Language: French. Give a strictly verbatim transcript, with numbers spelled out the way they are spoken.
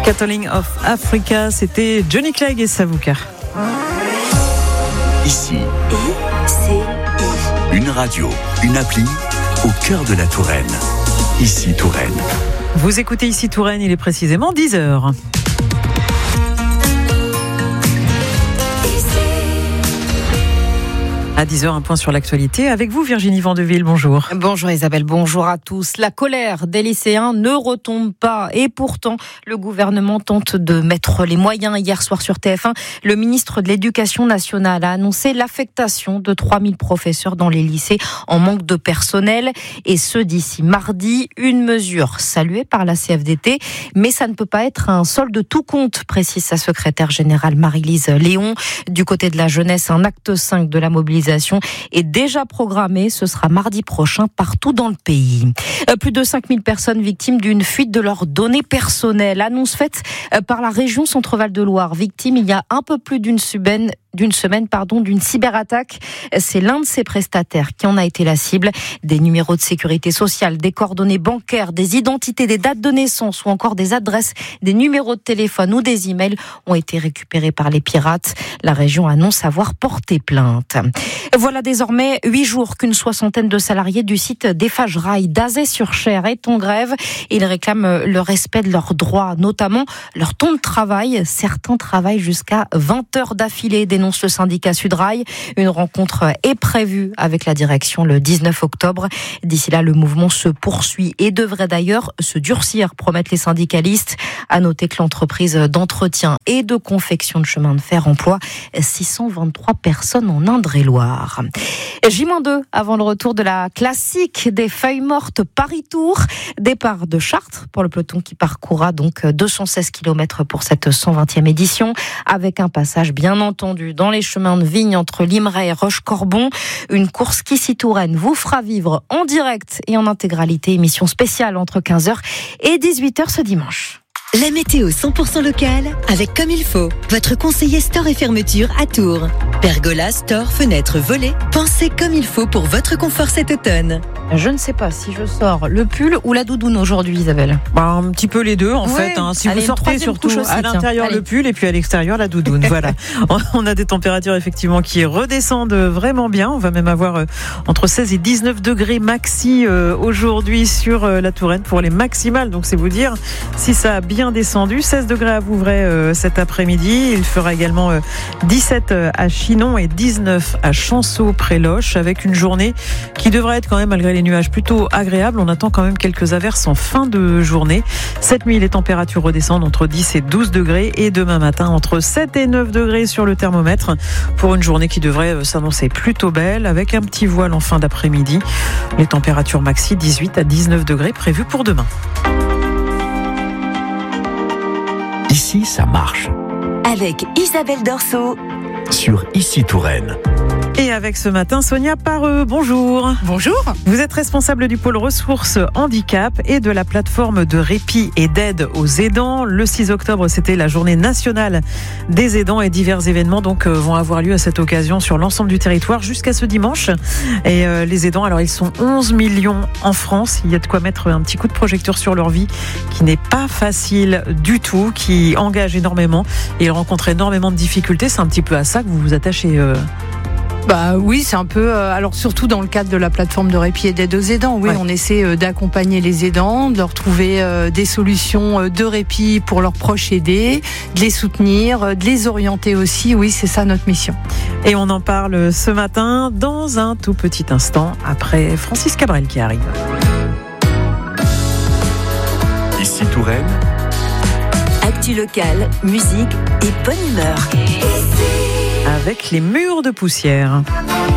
Cattling of Africa, c'était Johnny Clegg et Savuka. Ici, I C I. une radio, une appli au cœur de la Touraine. Ici Touraine. Vous écoutez Ici Touraine, il est précisément dix heures. À dix heures, un point sur l'actualité. Avec vous, Virginie Vandeville, bonjour. Bonjour Isabelle, bonjour à tous. La colère des lycéens ne retombe pas. Et pourtant, le gouvernement tente de mettre les moyens. Hier soir sur T F un, le ministre de l'Éducation nationale a annoncé l'affectation de trois mille professeurs dans les lycées en manque de personnel. Et ce, d'ici mardi, une mesure saluée par la C F D T. Mais ça ne peut pas être un solde de tout compte, précise sa secrétaire générale Marie-Lise Léon. Du côté de la jeunesse, un acte cinq de la mobilisation est déjà programmé. Ce sera mardi prochain partout dans le pays. Plus de cinq mille personnes victimes d'une fuite de leurs données personnelles. Annonce faite par la région Centre-Val de Loire. Victime il y a un peu plus d'une semaine. d'une semaine, pardon, d'une cyberattaque. C'est l'un de ses prestataires qui en a été la cible. Des numéros de sécurité sociale, des coordonnées bancaires, des identités, des dates de naissance ou encore des adresses, des numéros de téléphone ou des emails ont été récupérés par les pirates. La région annonce avoir porté plainte. Voilà désormais huit jours qu'une soixantaine de salariés du site d'Eiffage Rail d'Azay-sur-Cher est en grève. Ils réclament le respect de leurs droits, notamment leur temps de travail. Certains travaillent jusqu'à vingt heures d'affilée, dénonce le syndicat Sudrail. Une rencontre est prévue avec la direction le dix-neuf octobre. D'ici là, le mouvement se poursuit et devrait d'ailleurs se durcir, promettent les syndicalistes. À noter que l'entreprise d'entretien et de confection de chemin de fer emploie six cent vingt-trois personnes en Indre-et-Loire. J deux avant le retour de la classique des feuilles mortes Paris-Tours. Départ de Chartres pour le peloton qui parcourra donc deux cent seize kilomètres pour cette cent vingtième édition, avec un passage bien entendu dans les chemins de vigne entre Limeray et Roche-Corbon. Une course qui, Ici Touraine, vous fera vivre en direct et en intégralité. Émission spéciale entre quinze heures et dix-huit heures ce dimanche. La météo cent pour cent locale avec Comme il faut. Votre conseiller store et fermeture à Tours. Pergola, store, fenêtres, volets. Pensez comme il faut pour votre confort cet automne. Je ne sais pas si je sors le pull ou la doudoune aujourd'hui, Isabelle. Bah, un petit peu les deux en ouais. fait. Hein. Si Allez, vous sortez surtout aussi, à l'intérieur tiens. le pull et puis à l'extérieur la doudoune. Voilà. On a des températures effectivement qui redescendent vraiment bien. On va même avoir euh, entre seize et dix-neuf degrés maxi euh, aujourd'hui sur euh, la Touraine pour les maximales. Donc c'est vous dire si ça a bien descendu. seize degrés à Vouvray euh, cet après-midi. Il fera également euh, dix-sept à Chinon et dix-neuf à Chanceau-Préloche, avec une journée qui devrait être quand même, malgré les nuages, plutôt agréable. On attend quand même quelques averses en fin de journée. Cette nuit, les températures redescendent entre dix et douze degrés et demain matin entre sept et neuf degrés sur le thermomètre pour une journée qui devrait s'annoncer plutôt belle, avec un petit voile en fin d'après-midi. Les températures maxi dix-huit à dix-neuf degrés prévues pour demain. Ici, ça marche. Avec Isabelle Dorso. Sur Ici Touraine. Et avec ce matin, Sonia Pareux, bonjour. Bonjour. Vous êtes responsable du pôle ressources handicap et de la plateforme de répit et d'aide aux aidants. Le six octobre, c'était la journée nationale des aidants et divers événements donc vont avoir lieu à cette occasion sur l'ensemble du territoire jusqu'à ce dimanche. Et euh, les aidants, alors ils sont onze millions en France. Il y a de quoi mettre un petit coup de projecteur sur leur vie qui n'est pas facile du tout, qui engage énormément et ils rencontrent énormément de difficultés. C'est un petit peu à ça que vous vous attachez euh... Bah oui, c'est un peu. Euh, alors surtout dans le cadre de la plateforme de répit et d'aide aux aidants, oui, ouais. On essaie euh, d'accompagner les aidants, de leur trouver euh, des solutions euh, de répit pour leurs proches aidés, de les soutenir, euh, de les orienter aussi. Oui, c'est ça notre mission. Et on en parle ce matin dans un tout petit instant après Francis Cabrel qui arrive. Ici Touraine. Actu locale, musique et bonne humeur. Avec les murs de poussière.